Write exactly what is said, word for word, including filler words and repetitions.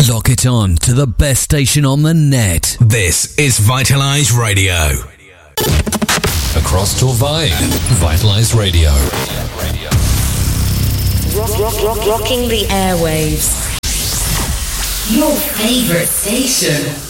Lock it on to the best station on the net. This is Vitalize Radio. Across Torvay, Vitalize Radio. Rock, rock, rock, rocking the airwaves. Your favorite station.